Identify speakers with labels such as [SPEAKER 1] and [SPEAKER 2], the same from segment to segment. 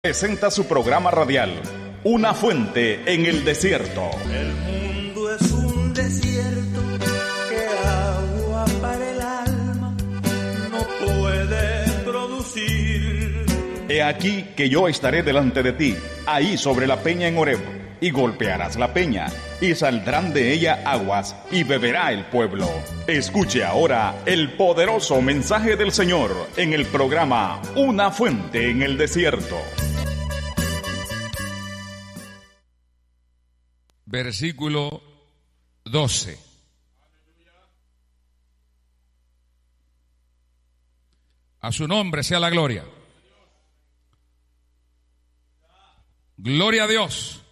[SPEAKER 1] Presenta su programa radial, Una fuente en el desierto.
[SPEAKER 2] El mundo es un desierto que agua para el alma no puede producir.
[SPEAKER 1] He aquí que yo estaré delante de ti, ahí sobre la peña en Horeb, y golpearás la peña, y saldrán de ella aguas, y beberá el pueblo. Escuche ahora el poderoso mensaje del Señor en el programa Una fuente en el desierto.
[SPEAKER 3] Versículo 12. A su nombre sea la gloria. Gloria a Dios.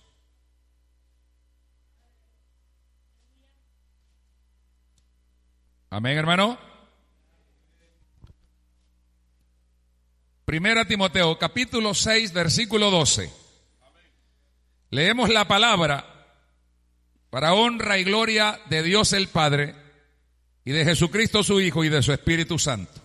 [SPEAKER 3] Amén, hermano. Primera Timoteo, capítulo 6, versículo 12. Leemos la palabra para honra y gloria de Dios el Padre y de Jesucristo su Hijo y de su Espíritu Santo.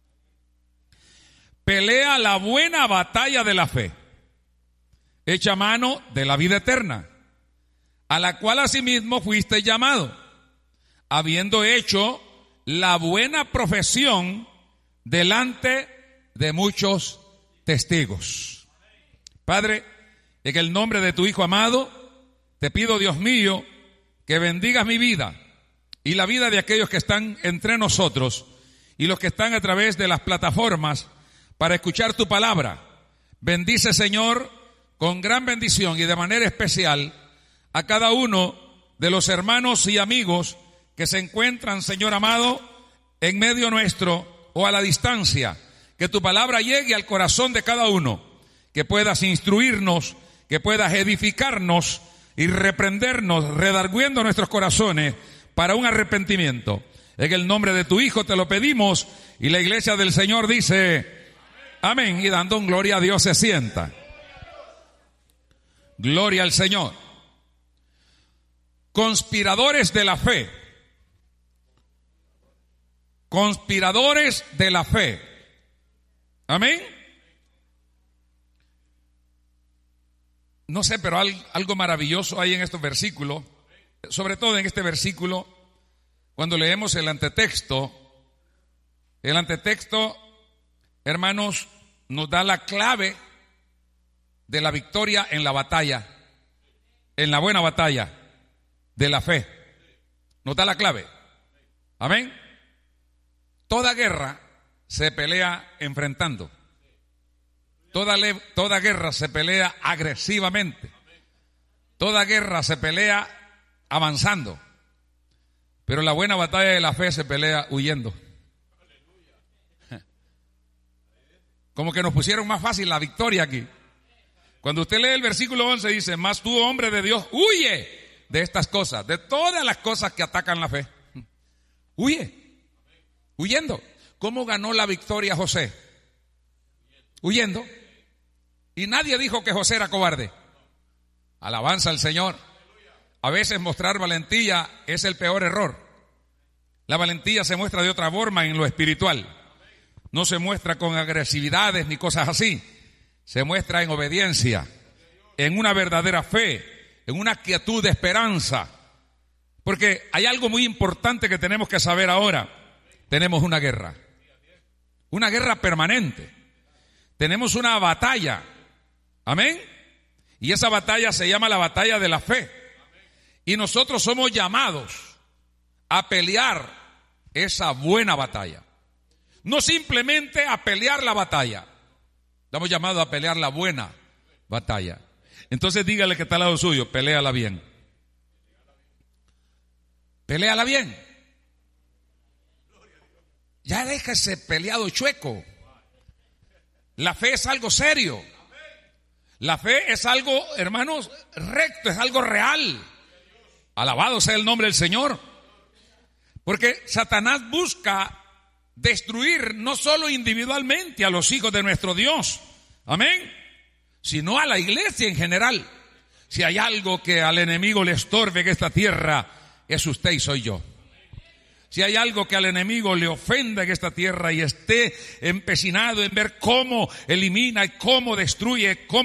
[SPEAKER 3] Pelea la buena batalla de la fe, echa mano de la vida eterna, a la cual asimismo fuiste llamado, habiendo hecho la buena profesión delante de muchos testigos. Padre, en el nombre de tu Hijo amado, te pido, Dios mío, que bendigas mi vida y la vida de aquellos que están entre nosotros y los que están a través de las plataformas para escuchar tu palabra. Bendice, Señor, con gran bendición y de manera especial a cada uno de los hermanos y amigos que se encuentran, Señor amado, en medio nuestro o a la distancia. Que tu palabra llegue al corazón de cada uno, que puedas instruirnos, que puedas edificarnos y reprendernos, redargüyendo nuestros corazones para un arrepentimiento. En el nombre de tu Hijo te lo pedimos, y la iglesia del Señor dice amén, y dando gloria a Dios se sienta. Gloria al Señor. Conspiradores de la fe. Conspiradores de la fe. Amén. No sé, pero algo maravilloso hay en estos versículos, sobre todo en este versículo, cuando leemos el antetexto, hermanos, nos da la clave de la victoria en la batalla, en la buena batalla de la fe. Nos da la clave. Amén. Toda guerra se pelea enfrentando. Toda guerra se pelea agresivamente. Toda guerra se pelea avanzando. Pero la buena batalla de la fe se pelea huyendo. Como que nos pusieron más fácil la victoria aquí. Cuando usted lee el versículo 11 dice, mas tú, hombre de Dios, huye de estas cosas, de todas las cosas que atacan la fe. Huye. Huyendo. ¿Cómo ganó la victoria José? Huyendo. Y nadie dijo que José era cobarde. Alabanza al Señor. A veces mostrar valentía es el peor error. La valentía se muestra de otra forma en lo espiritual. No se muestra con agresividades ni cosas así. Se muestra en obediencia, en una verdadera fe, en una quietud de esperanza. Porque hay algo muy importante que tenemos que saber ahora. Tenemos una guerra permanente. Tenemos una batalla. Amén. Y esa batalla se llama la batalla de la fe. Y nosotros somos llamados a pelear esa buena batalla. No simplemente a pelear la batalla. Estamos llamados a pelear la buena batalla. Entonces dígale que está al lado suyo, peléala bien. Peléala bien. Ya déjese peleado chueco. La fe es algo serio. La fe es algo, hermanos, recto, es algo real. Alabado sea el nombre del Señor. Porque Satanás busca destruir no solo individualmente a los hijos de nuestro Dios, amén, sino a la iglesia en general. Si hay algo que al enemigo le estorbe en esta tierra, es usted y soy yo. Si hay algo que al enemigo le ofenda en esta tierra y esté empecinado en ver cómo elimina y cómo destruye, cómo